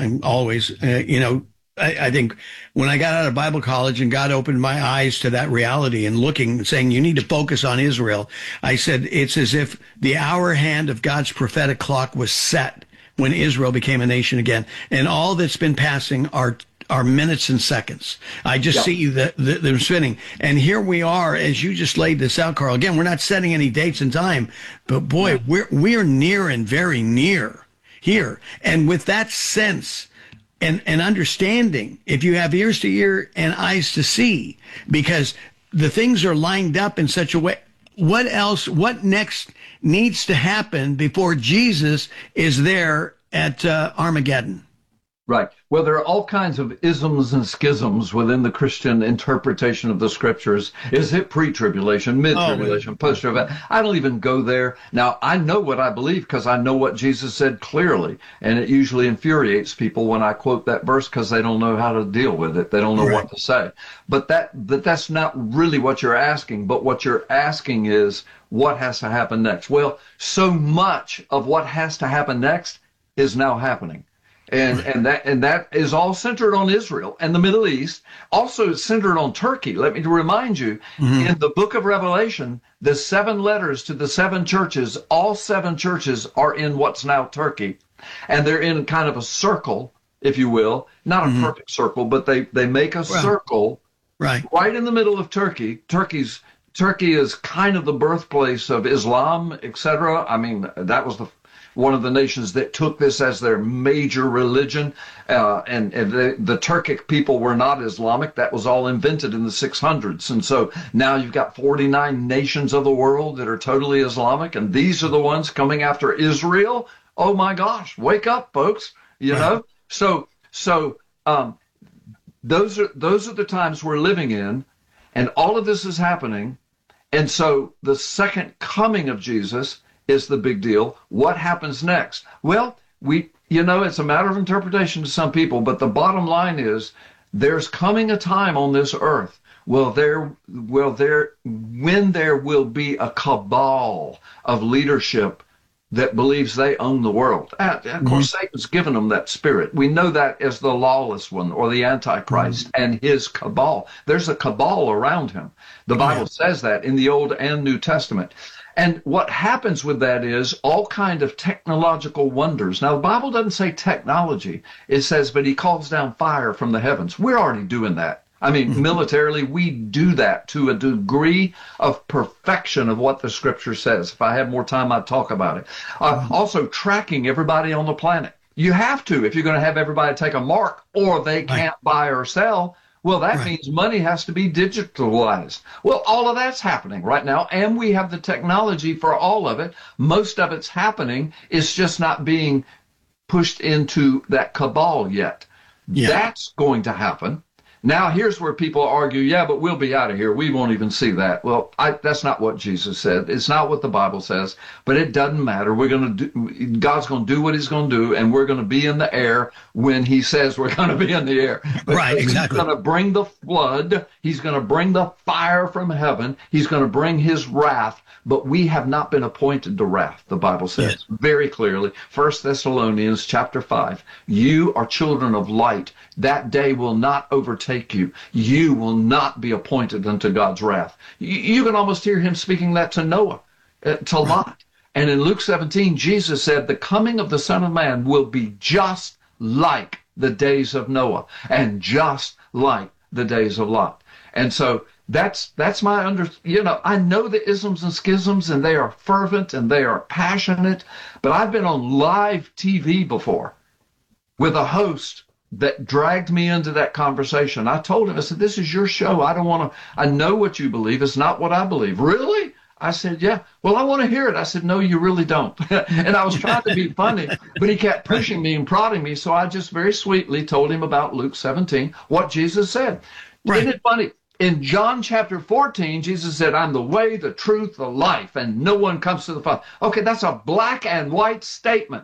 I think when I got out of Bible college and God opened my eyes to that reality and looking, saying, you need to focus on Israel, I said, it's as if the hour hand of God's prophetic clock was set when Israel became a nation again. And all that's been passing are minutes and seconds. I just see them spinning. And here we are, as you just laid this out, Carl. Again, we're not setting any dates and time, but boy, we're near and very near here. And with that sense and understanding, if you have ears to hear and eyes to see, because the things are lined up in such a way. What next needs to happen before Jesus is there at Armageddon? Right. Well, there are all kinds of isms and schisms within the Christian interpretation of the scriptures. Is it pre-tribulation, mid-tribulation, post-tribulation? I don't even go there. Now, I know what I believe because I know what Jesus said clearly. And it usually infuriates people when I quote that verse because they don't know how to deal with it. They don't know what to say. But that's not really what you're asking. But what you're asking is, what has to happen next? Well, so much of what has to happen next is now happening. And that is all centered on Israel and the Middle East. Also, it's centered on Turkey. Let me remind you, in the book of Revelation, the 7 letters to the 7 churches, all 7 churches are in what's now Turkey. And they're in kind of a circle, if you will. Not a perfect circle, but they make a circle right in the middle of Turkey. Turkey is kind of the birthplace of Islam, etc. I mean, that was one of the nations that took this as their major religion, and the Turkic people were not Islamic. That was all invented in the 600s. And so now you've got 49 nations of the world that are totally Islamic, and these are the ones coming after Israel. Oh my gosh, wake up, folks. You know? So those are the times we're living in, and all of this is happening. And so the second coming of Jesus is the big deal. What happens next? Well, it's a matter of interpretation to some people, but the bottom line is there's coming a time on this earth when there will be a cabal of leadership that believes they own the world. Of course, Satan's given them that spirit. We know that as the lawless one, or the Antichrist and his cabal. There's a cabal around him. The Bible says that in the Old and New Testament. And what happens with that is all kind of technological wonders. Now, the Bible doesn't say technology. It says, but he calls down fire from the heavens. We're already doing that. I mean, militarily, we do that to a degree of perfection of what the scripture says. If I had more time, I'd talk about it. Also, tracking everybody on the planet. You have to if you're going to have everybody take a mark, or they can't buy or sell. Well, that means money has to be digitalized. Well, all of that's happening right now, and we have the technology for all of it. Most of it's happening. It's just not being pushed into that cabal yet. That's going to happen. Now here's where people argue, yeah, but we'll be out of here. We won't even see that. Well, that's not what Jesus said. It's not what the Bible says, but it doesn't matter. God's going to do what he's going to do, and we're going to be in the air when he says we're going to be in the air. Right, exactly. He's going to bring the flood. He's going to bring the fire from heaven. He's going to bring his wrath, but we have not been appointed to wrath, the Bible says very clearly. 1 Thessalonians chapter 5, you are children of light. That day will not overtake you. You will not be appointed unto God's wrath. You can almost hear him speaking that to Noah, to Lot. And in Luke 17, Jesus said, the coming of the Son of Man will be just like the days of Noah and just like the days of Lot. And so that's my I know the isms and schisms, and they are fervent and they are passionate, but I've been on live TV before with a host that dragged me into that conversation. I told him, I said, this is your show. I know what you believe. It's not what I believe. Really? I said, yeah. Well, I want to hear it. I said, no, you really don't. And I was trying to be funny, but he kept pushing me and prodding me. So I just very sweetly told him about Luke 17, what Jesus said. Right. Isn't it funny? In John chapter 14, Jesus said, I'm the way, the truth, the life, and no one comes to the Father. Okay, that's a black and white statement.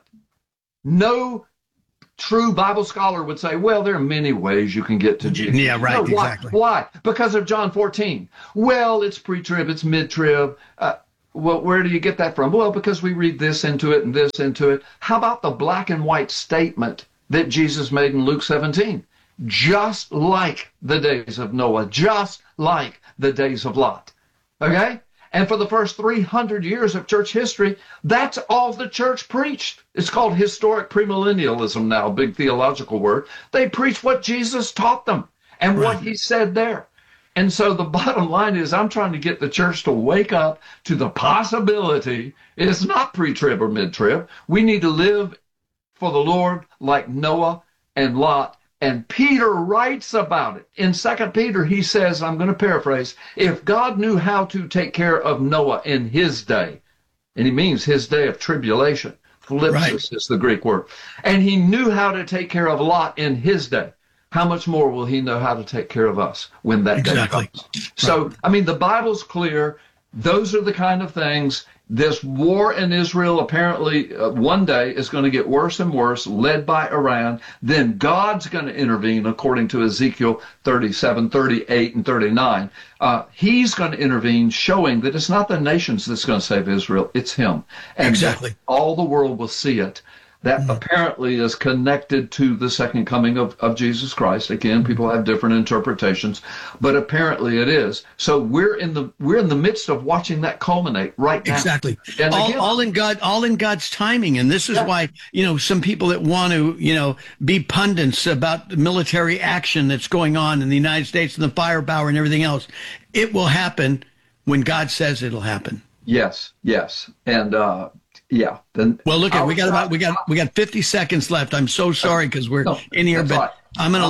No true Bible scholar would say, well, there are many ways you can get to Jesus. Yeah, right, no, why? Exactly. Why? Because of John 14. Well, it's pre-trib, it's mid-trib. Well, where do you get that from? Well, because we read this into it and this into it. How about the black and white statement that Jesus made in Luke 17? Just like the days of Noah, just like the days of Lot. Okay? And for the first 300 years of church history, that's all the church preached. It's called historic premillennialism now, big theological word. They preached what Jesus taught them and what he said there. And so the bottom line is I'm trying to get the church to wake up to the possibility it's not pre-trib or mid-trib. We need to live for the Lord like Noah and Lot. And Peter writes about it. In 2 Peter, he says, I'm going to paraphrase, if God knew how to take care of Noah in his day, and he means his day of tribulation, thlipsis is the Greek word, and he knew how to take care of Lot in his day, how much more will he know how to take care of us when that day comes? So, I mean, the Bible's clear. Those are the kind of things. This war in Israel apparently one day is going to get worse and worse, led by Iran. Then God's going to intervene, according to Ezekiel 37, 38, and 39. He's going to intervene, showing that it's not the nations that's going to save Israel, it's him. And all the world will see it. That apparently is connected to the second coming of Jesus Christ. Again, people have different interpretations, but apparently it is. So we're in the midst of watching that culminate right now. Exactly. And all in God's timing. And this is why, some people that want to, be pundits about the military action that's going on in the United States and the firepower and everything else, it will happen when God says it'll happen. Yes. And, yeah. Then well, look at we got 50 seconds left. I'm so sorry because we're in here, but right. I'm going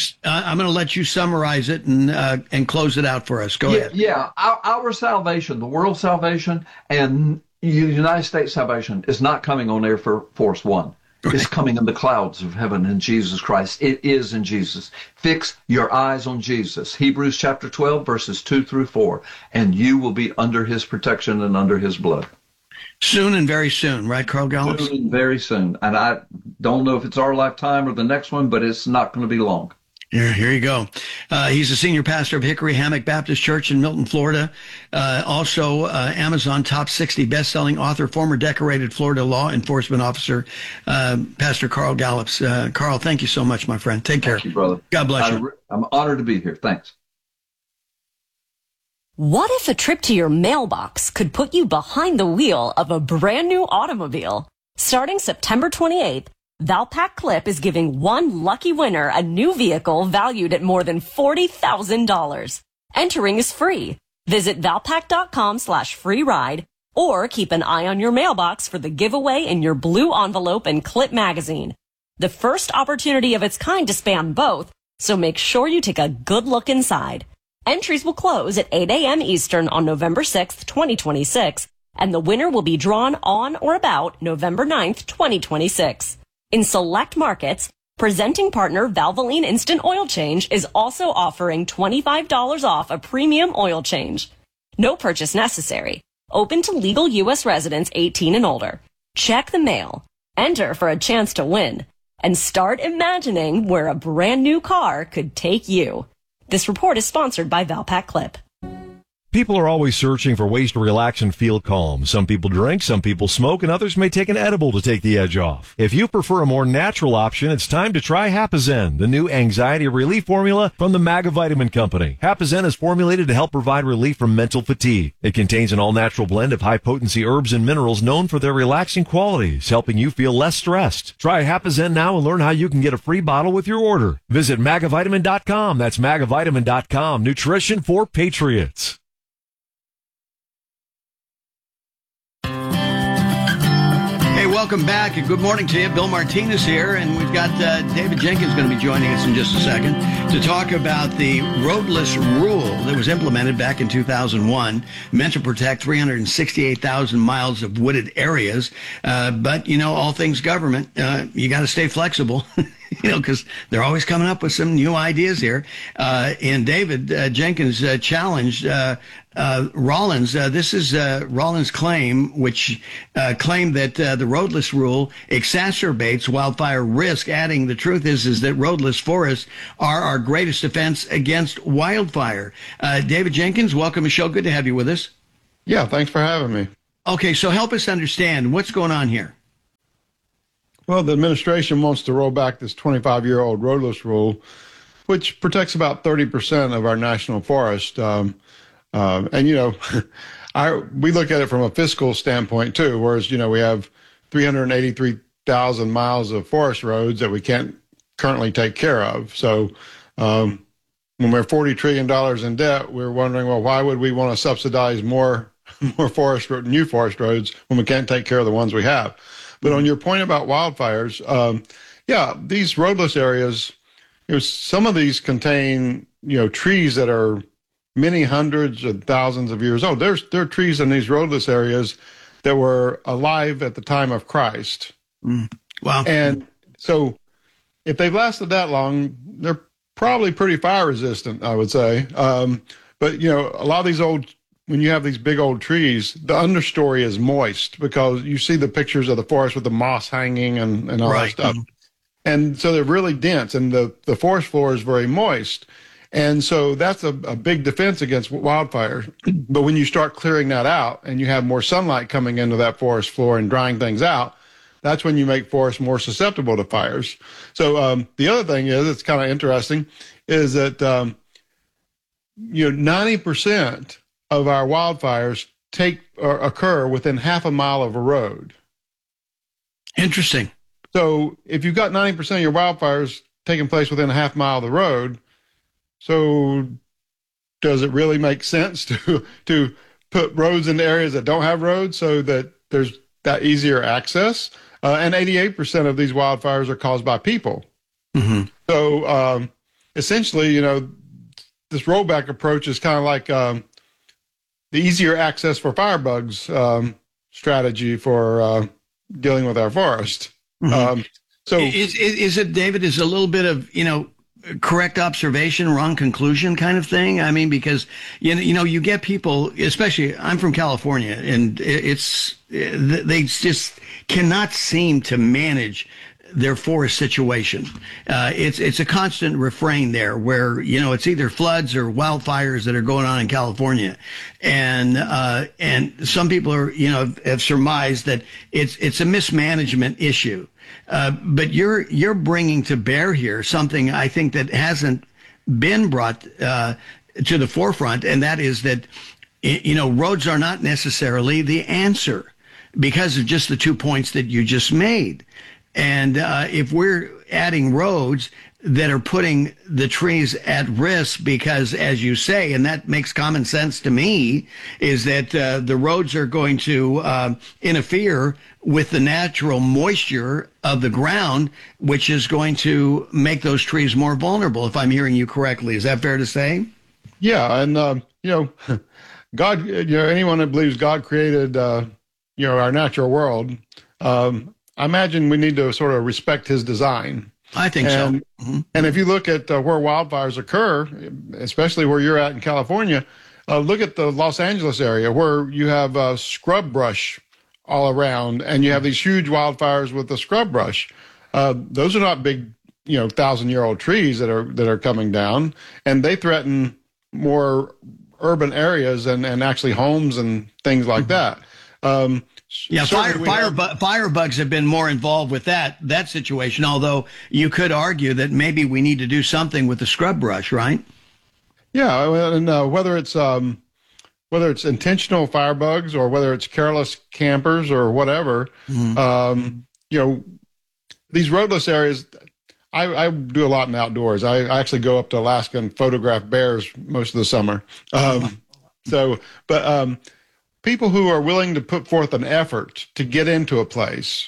to let you summarize it and close it out for us. Go ahead. Yeah, our salvation, the world's salvation, and the United States salvation is not coming on Air Force One. Right. It's coming in the clouds of heaven in Jesus Christ. It is in Jesus. Fix your eyes on Jesus. Hebrews chapter 12, verses 2 through 4, and you will be under his protection and under his blood. Soon and very soon, right, Carl Gallup? Soon and very soon. And I don't know if it's our lifetime or the next one, but it's not going to be long. Here you go. He's a senior pastor of Hickory Hammock Baptist Church in Milton, Florida. Also, Amazon top 60 best-selling author, former decorated Florida law enforcement officer, Pastor Carl Gallup. Carl, thank you so much, my friend. Take care. Thank you, brother. God bless you. I'm honored to be here. Thanks. What if a trip to your mailbox could put you behind the wheel of a brand new automobile? Starting September 28th, Valpak Clip is giving one lucky winner a new vehicle valued at more than $40,000. Entering is free. Visit Valpak.com/free ride or keep an eye on your mailbox for the giveaway in your blue envelope and Clip magazine. The first opportunity of its kind to spam both, so make sure you take a good look inside. Entries will close at 8 a.m. Eastern on November 6th, 2026, and the winner will be drawn on or about November 9th, 2026. In select markets, Presenting partner Valvoline Instant Oil Change is also offering $25 off a premium oil change. No purchase necessary. Open to legal U.S. residents 18 and older. Check the mail. Enter for a chance to win. And start imagining where a brand new car could take you. This report is sponsored by Valpak Clip. People are always searching for ways to relax and feel calm. Some people drink, some people smoke, and others may take an edible to take the edge off. If you prefer a more natural option, it's time to try Hapazen, the new anxiety relief formula from the Magavitamin Company. Hapazen is formulated to help provide relief from mental fatigue. It contains an all-natural blend of high-potency herbs and minerals known for their relaxing qualities, helping you feel less stressed. Try Hapazen now and learn how you can get a free bottle with your order. Visit Magavitamin.com. That's Magavitamin.com. Nutrition for Patriots. Hey, welcome back and good morning to you. Bill Martinez here, and we've got David Jenkins going to be joining us in just a second to talk about the roadless rule that was implemented back in 2001, meant to protect 368,000 miles of wooded areas. But, you know, all things government, you got to stay flexible. You know, because they're always coming up with some new ideas here. And David Jenkins challenged Rollins. This is Rollins' claim, which claimed that the roadless rule exacerbates wildfire risk, adding the truth is that roadless forests are our greatest defense against wildfire. David Jenkins, welcome to the show. Good to have you with us. Yeah, thanks for having me. Okay, so help us understand what's going on here. Well, the administration wants to roll back this 25-year-old roadless rule, which protects about 30% of our national forest. And, you know, we look at it from a fiscal standpoint, too, whereas, you know, we have 383,000 miles of forest roads that we can't currently take care of. So when we're $40 trillion in debt, we're wondering, well, why would we want to subsidize more new forest roads when we can't take care of the ones we have? But on your point about wildfires, yeah, these roadless areas, you know, some of these contain, you know, trees that are many hundreds of thousands of years old. There are trees in these roadless areas that were alive at the time of Christ. Wow. And so if they've lasted that long, they're probably pretty fire resistant, I would say. But, you know, a lot of these when you have these big old trees, the understory is moist because you see the pictures of the forest with the moss hanging and all that stuff. And so they're really dense, and the forest floor is very moist. And so that's a big defense against wildfires. But when you start clearing that out and you have more sunlight coming into that forest floor and drying things out, that's when you make forests more susceptible to fires. So the other thing is, it's kind of interesting, is that, you know, 90% of our wildfires occur within half a mile of a road. Interesting. So if you've got 90% of your wildfires taking place within a half mile of the road, so does it really make sense to put roads into areas that don't have roads so that there's that easier access? And 88% of these wildfires are caused by people. Mm-hmm. So essentially, you know, this rollback approach is kind of like the easier access for firebugs strategy for dealing with our forest. Mm-hmm. So is it, David, is a little bit of, you know, correct observation, wrong conclusion kind of thing? I mean, because, you know, you get people, especially I'm from California, and they just cannot seem to manage their forest situation. It's a constant refrain there where, you know, it's either floods or wildfires that are going on in California. And some people are, you know, have surmised that it's a mismanagement issue. But you're bringing to bear here something I think that hasn't been brought to the forefront, and that is that, you know, roads are not necessarily the answer because of just the 2 points that you just made. And if we're adding roads that are putting the trees at risk because, as you say, and that makes common sense to me, is that the roads are going to interfere with the natural moisture of the ground, which is going to make those trees more vulnerable, if I'm hearing you correctly. Is that fair to say? Yeah, and, you know, God, you know, anyone that believes God created, you know, our natural world, I imagine we need to sort of respect his design. I think so. Mm-hmm. And if you look at where wildfires occur, especially where you're at in California, look at the Los Angeles area where you have scrub brush all around, and you have these huge wildfires with the scrub brush. Those are not big, 1,000-year-old trees that are coming down, and they threaten more urban areas and actually homes and things like that. Firebugs have been more involved with that situation, although you could argue that maybe we need to do something with the scrub brush, right? Yeah, and whether it's intentional firebugs or whether it's careless campers or whatever, these roadless areas, I do a lot in outdoors. I actually go up to Alaska and photograph bears most of the summer. People who are willing to put forth an effort to get into a place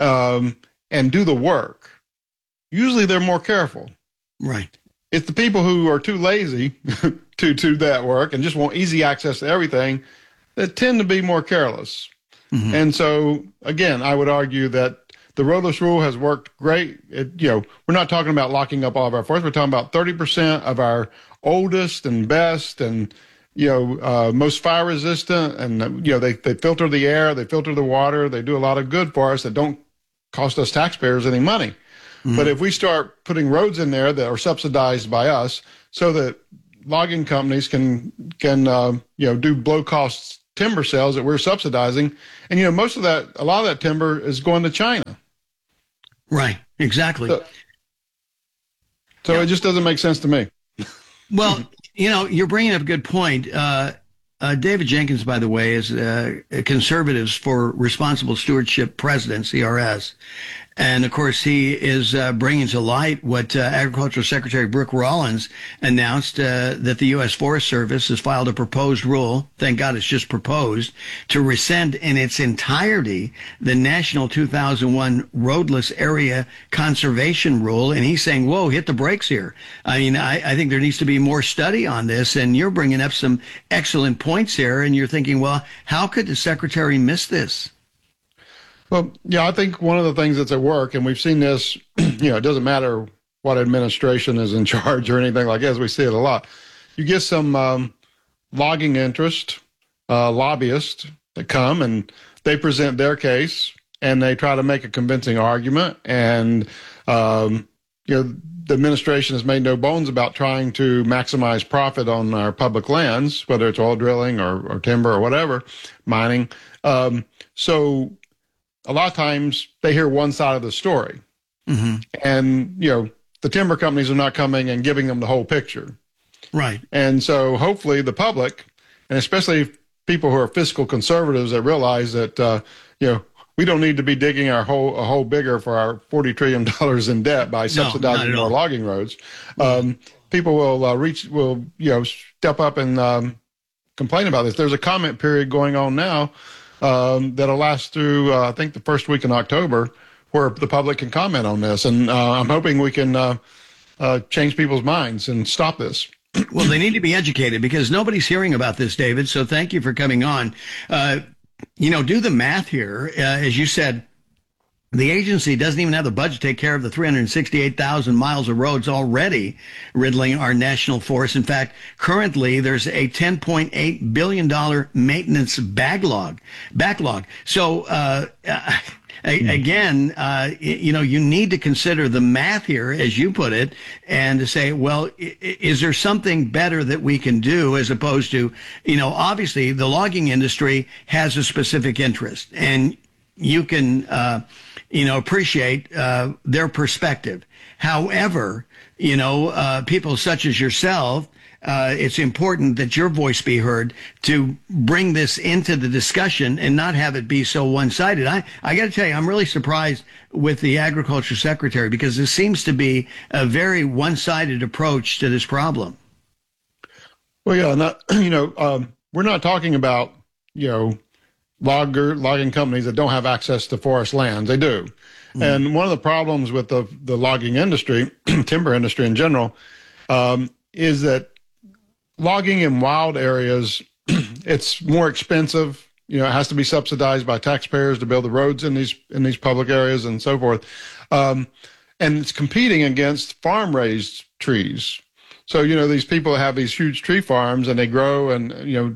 and do the work, usually they're more careful. Right. It's the people who are too lazy to do that work and just want easy access to everything that tend to be more careless. Mm-hmm. And so, again, I would argue that the roadless rule has worked great. We're not talking about locking up all of our forests. We're talking about 30% of our oldest and best and, most fire resistant. And, they filter the air, they filter the water. They do a lot of good for us that don't cost us taxpayers any money. Mm-hmm. But if we start putting roads in there that are subsidized by us so that logging companies can do low cost timber sales that we're subsidizing. And, a lot of that timber is going to China. Right, exactly. So it just doesn't make sense to me. Well, you're bringing up a good point. David Jenkins, by the way, is Conservatives for Responsible Stewardship President, CRS. And, of course, he is bringing to light what Agricultural Secretary Brooke Rollins announced, that the U.S. Forest Service has filed a proposed rule, thank God it's just proposed, to rescind in its entirety the National 2001 Roadless Area Conservation Rule. And he's saying, whoa, hit the brakes here. I mean, I think there needs to be more study on this. And you're bringing up some excellent points here. And you're thinking, well, how could the Secretary miss this? Well, yeah, I think one of the things that's at work, and we've seen this, it doesn't matter what administration is in charge or anything like this, we see it a lot. You get some logging interest, lobbyists that come and they present their case and they try to make a convincing argument. And, the administration has made no bones about trying to maximize profit on our public lands, whether it's oil drilling or timber or whatever, mining. So a lot of times they hear one side of the story. Mm-hmm. And, the timber companies are not coming and giving them the whole picture. Right. And so hopefully the public, and especially people who are fiscal conservatives that realize that, we don't need to be digging a hole bigger for our $40 trillion in debt by subsidizing more logging roads. People will step up and complain about this. There's a comment period going on now that'll last through, I think, the first week in October, where the public can comment on this. And I'm hoping we can change people's minds and stop this. Well, they need to be educated because nobody's hearing about this, David. So thank you for coming on. Do the math here. As you said, the agency doesn't even have the budget to take care of the 368,000 miles of roads already riddling our national forests. In fact, currently there's a $10.8 billion maintenance backlog. So, again, you need to consider the math here, as you put it, and to say, well, is there something better that we can do as opposed to, obviously the logging industry has a specific interest and you can, appreciate their perspective. However, people such as yourself, it's important that your voice be heard to bring this into the discussion and not have it be so one-sided. I got to tell you, I'm really surprised with the Agriculture Secretary because this seems to be a very one-sided approach to this problem. Well, yeah, we're not talking about, logging companies that don't have access to forest lands. They do. Mm-hmm. And one of the problems with the logging industry, timber industry in general, is that logging in wild areas, it's more expensive. It has to be subsidized by taxpayers to build the roads in these public areas and so forth. and it's competing against farm-raised trees. So, these people have these huge tree farms, and they grow and,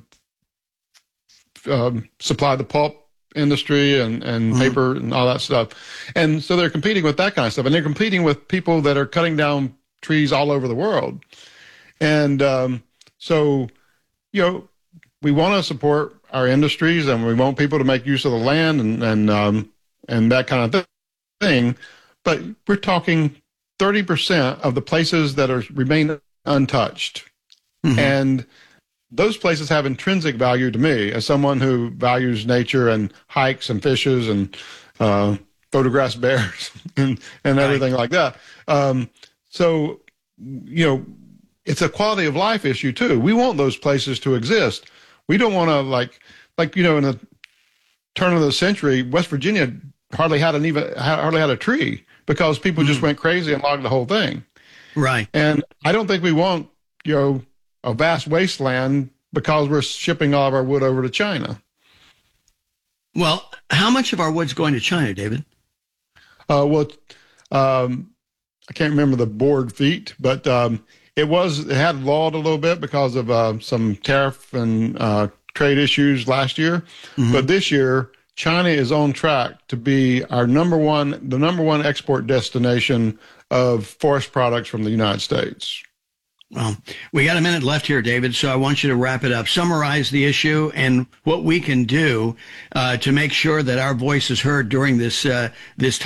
supply the pulp industry and paper and all that stuff. And so they're competing with that kind of stuff. And they're competing with people that are cutting down trees all over the world. And so, we want to support our industries, and we want people to make use of the land and that kind of thing. But we're talking 30% of the places that remain untouched. Mm-hmm. And those places have intrinsic value to me as someone who values nature and hikes and fishes and photographs bears and everything like that. So, it's a quality of life issue too. We want those places to exist. We don't want to in the turn of the century, West Virginia hardly had a tree because people just went crazy and logged the whole thing. Right. And I don't think we want, a vast wasteland because we're shipping all of our wood over to China. Well, how much of our wood's going to China, David? I can't remember the board feet, but it had lowered a little bit because of some tariff and trade issues last year. Mm-hmm. But this year, China is on track to be the number one export destination of forest products from the United States. Well, we got a minute left here, David, so I want you to wrap it up. Summarize the issue and what we can do to make sure that our voice is heard during this